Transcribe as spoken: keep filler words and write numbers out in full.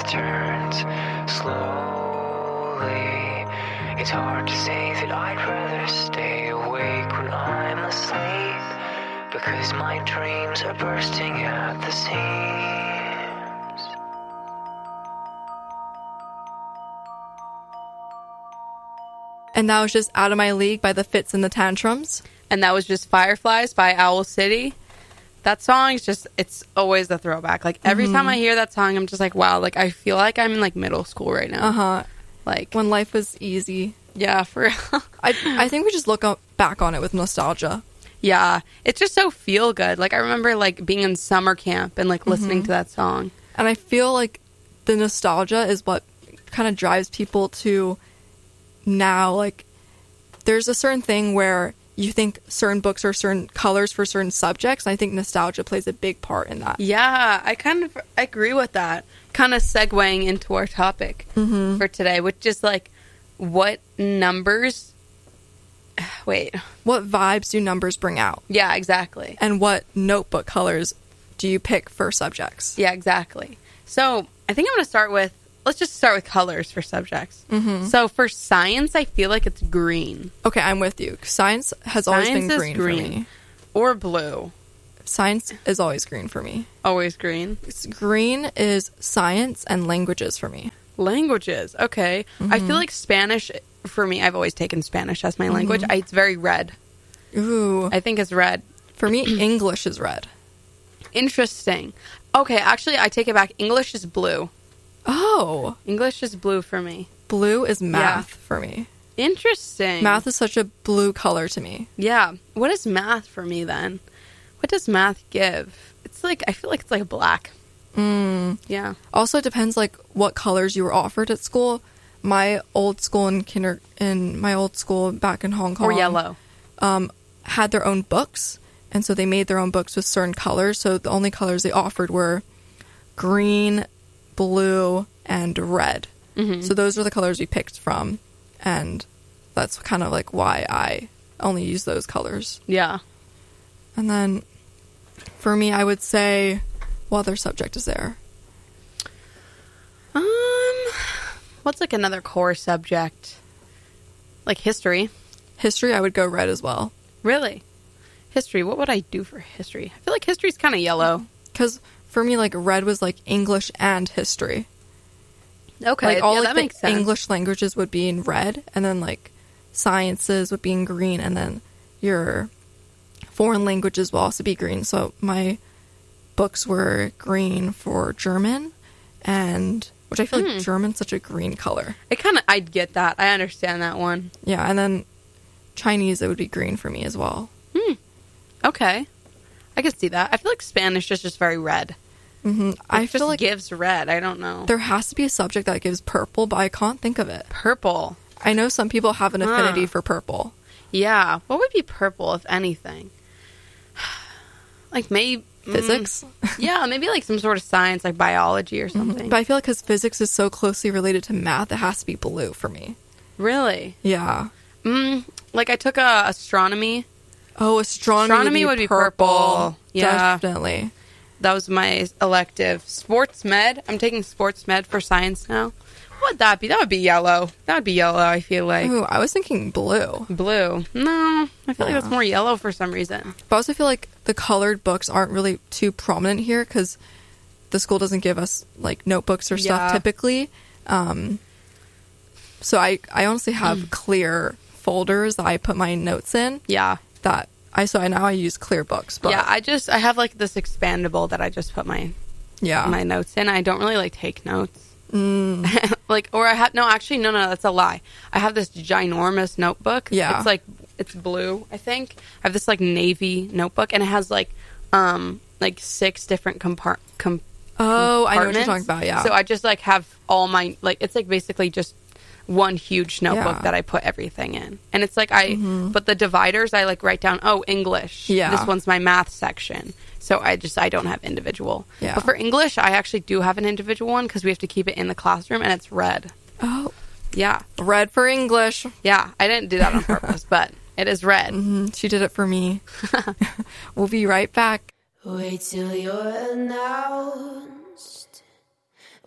path turns slowly. It's hard to say that I'd rather stay awake when I'm asleep, because my dreams are bursting at the seams. And that was just Out of My League by the Fits and the Tantrums. And that was just Fireflies by Owl City. That song is just, it's always a throwback. Like, every mm-hmm. time I hear that song, I'm just like, wow, like, I feel like I'm in, like, middle school right now. Uh-huh. Like, when life was easy. Yeah, for real. I, I think we just look up, back on it with nostalgia. Yeah. It's just so feel good. Like, I remember, like, being in summer camp and, like, listening mm-hmm. to that song. And I feel like the nostalgia is what kind of drives people to now, like, there's a certain thing where you think certain books are certain colors for certain subjects. And I think nostalgia plays a big part in that. Yeah, I kind of agree with that. Kind of segueing into our topic mm-hmm. for today, which is like, what numbers... Wait. What vibes do numbers bring out? Yeah, exactly. And what notebook colors do you pick for subjects? Yeah, exactly. So I think I'm going to start with... Let's just start with colors for subjects. Mm-hmm. So for science, I feel like it's green. Okay, I'm with you. Science has science always been green, green for me. Or blue. Science is always green for me. Always green? It's green is science and languages for me. Languages, okay. Mm-hmm. I feel like Spanish, for me, I've always taken Spanish as my mm-hmm. language. I, it's very red. Ooh. I think it's red. For me, English is red. Interesting. Okay, actually, I take it back. English is blue. Oh. English is blue for me. Blue is math yeah. for me. Interesting. Math is such a blue color to me. Yeah. What is math for me then? What does math give? It's like, I feel like it's like black. Mm. Yeah. Also, it depends like what colors you were offered at school. My old school in kinder, in my old school back in Hong Kong. Or yellow. Um, had their own books. And so they made their own books with certain colors. So the only colors they offered were green, blue, and red. Mm-hmm. So those are the colors we picked from, and that's kind of like why I only use those colors. Yeah. And then for me, I would say, what other subject is there? Um, what's like another core subject? Like history. History, I would go red as well. Really? History, what would I do for history? I feel like history's kind of yellow. Because for me, like, red was, like, English and history. Okay, like, all yeah, like, that the makes sense. English languages would be in red, and then, like, sciences would be in green, and then your foreign languages will also be green. So my books were green for German, and... which I feel hmm. like German's such a green color. It kind of... I'd get that. I understand that one. Yeah, and then Chinese, it would be green for me as well. Hmm. Okay. I can see that. I feel like Spanish is just very red. Mm-hmm. I feel just like gives red. I don't know. There has to be a subject that gives purple, but I can't think of it. Purple. I know some people have an affinity huh. for purple. Yeah. What would be purple, if anything? Like maybe... Physics? Mm, yeah, maybe like some sort of science, like biology or something. Mm-hmm. But I feel like because physics is so closely related to math, it has to be blue for me. Really? Yeah. Mm, like I took a astronomy... Oh, astronomy, astronomy would be, would be purple. purple. Yeah. Definitely. That was my elective. Sports med. I'm taking sports med for science now. What would that be? That would be yellow. That would be yellow, I feel like. Ooh, I was thinking blue. Blue. No, I feel yeah. like that's more yellow for some reason. But I also feel like the colored books aren't really too prominent here because the school doesn't give us, like, notebooks or stuff yeah. typically. Um, so I, I honestly have mm. clear folders that I put my notes in. Yeah. That I so I now I use clear books. But yeah, I just I have like this expandable that I just put my yeah my notes in. I don't really like take notes. Mm. Like or I have no actually no no that's a lie. I have this ginormous notebook. Yeah, it's like it's blue. I think I have this like navy notebook and it has like um like six different compart com- oh I know what you're talking about. Yeah. So I just like have all my like it's like basically just one huge notebook yeah. that I put everything in. And it's like I, mm-hmm. but the dividers, I like write down, oh, English. Yeah. This one's my math section. So I just, I don't have individual. Yeah. But for English, I actually do have an individual one because we have to keep it in the classroom and it's red. Oh. Yeah. Red for English. Yeah. I didn't do that on purpose, but it is red. Mm-hmm. She did it for me. We'll be right back. Wait till you're announced.